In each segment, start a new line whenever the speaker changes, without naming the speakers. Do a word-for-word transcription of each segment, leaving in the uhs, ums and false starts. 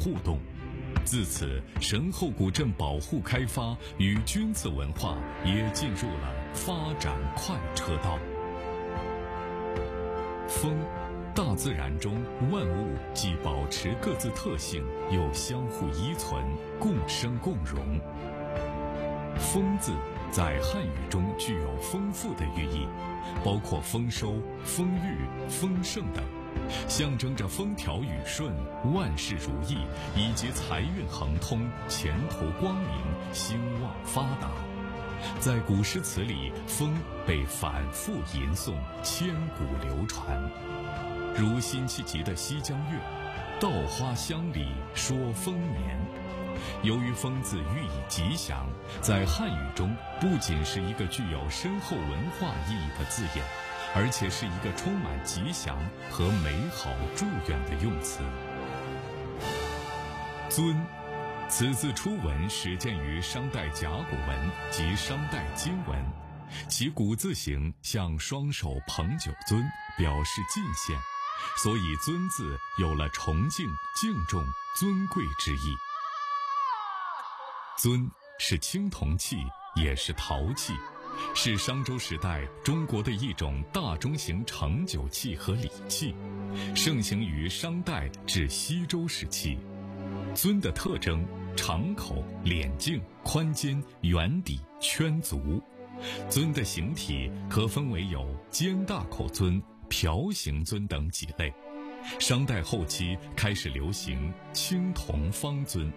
互动。自此，神后古镇保护开发与军字文化也进入了发展快车道。风，大自然中万物既保持各自特性，又相互依存，共生共荣。风字在汉语中具有丰富的寓意，包括丰收、丰裕、丰盛等，象征着风调雨顺、万事如意，以及财运亨通、前途光明、兴旺发达。在古诗词里，风被反复吟诵，千古流传。如辛弃疾的《西江月》，稻花香里说丰年。由于风字寓意吉祥，在汉语中不仅是一个具有深厚文化意义的字眼，而且是一个充满吉祥和美好祝愿的用词。尊，此字初闻始见于商代甲骨文及商代金文，其古字形像双手捧酒樽，表示进献，所以尊字有了崇敬、敬重、尊贵之意。尊是青铜器，也是陶器，是商周时代中国的一种大中型盛酒器和礼器，盛行于商代至西周时期。尊的特征：长口、脸径、宽肩、圆底、圈足。尊的形体可分为有尖大口尊、瓢形尊等几类。商代后期开始流行青铜方尊。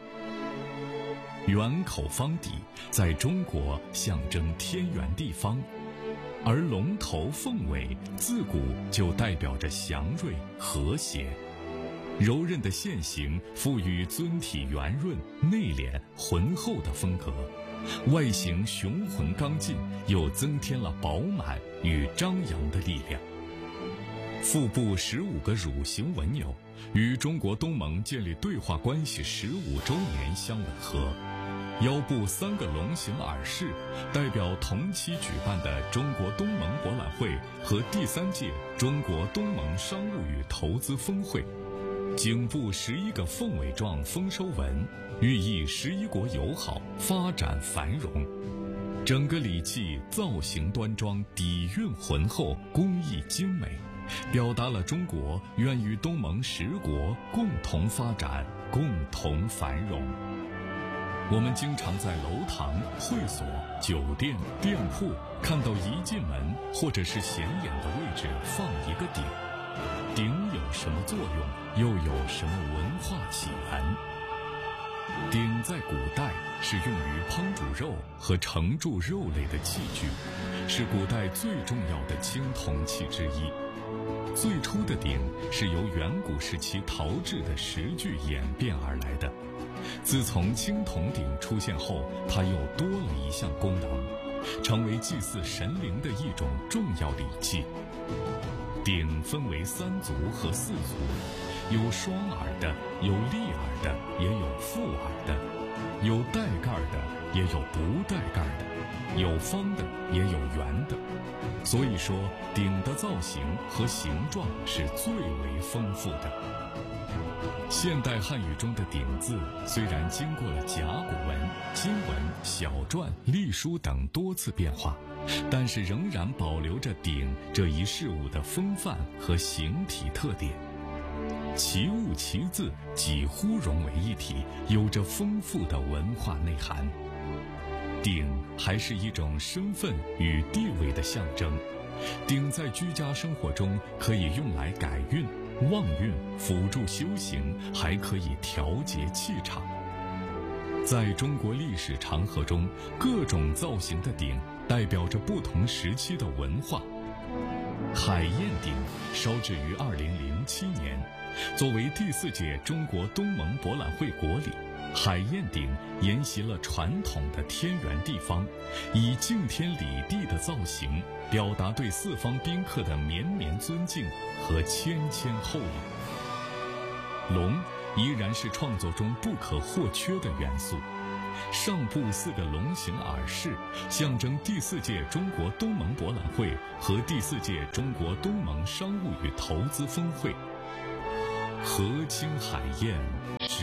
圆口方底在中国象征天圆地方，而龙头凤尾自古就代表着祥瑞和谐。柔韧的线形赋予尊体圆润、内敛、浑厚的风格，外形雄浑刚劲，又增添了饱满与张扬的力量。腹部十五个乳形纹纽与中国东盟建立对话关系十五周年相吻合。腰部三个龙形耳饰代表同期举办的中国东盟博览会和第三届中国东盟商务与投资峰会。颈部十一个凤尾状丰收纹，寓意十一国友好、发展繁荣。整个礼器造型端庄，底蕴浑厚，工艺精美，表达了中国愿与东盟十国共同发展、共同繁荣。我们经常在楼堂、会所、酒店、店铺看到一进门或者是显眼的位置放一个鼎。鼎有什么作用，又有什么文化起源？鼎在古代是用于烹煮肉和盛住肉类的器具，是古代最重要的青铜器之一。最初的鼎是由远古时期陶制的石具演变而来的。自从青铜鼎出现后，它又多了一项功能，成为祭祀神灵的一种重要礼器。鼎分为三足和四足，有双耳的，有立耳的，也有复耳的，有带盖的，也有不带盖的，有方的，也有圆的。所以说，鼎的造型和形状是最为丰富的。现代汉语中的鼎字虽然经过了甲骨文、金文、小篆、隶书等多次变化，但是仍然保留着鼎这一事物的风范和形体特点，其物其字几乎融为一体，有着丰富的文化内涵。鼎还是一种身份与地位的象征，鼎在居家生活中可以用来改运、旺运，辅助修行，还可以调节气场。在中国历史长河中，各种造型的鼎代表着不同时期的文化。海晏鼎烧制于二零零七年，作为第四届中国东盟博览会国礼，海晏鼎沿袭了传统的天圆地方，以敬天礼地的造型，表达对四方宾客的绵绵尊敬和谦谦厚礼。龙依然是创作中不可或缺的元素。上部四个龙形耳饰象征第四届中国东盟博览会和第四届中国东盟商务与投资峰会。河清海晏，直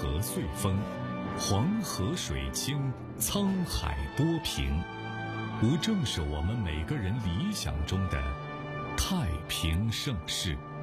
河岁丰，黄河水清，沧海波平，无正是我们每个人理想中的太平盛世。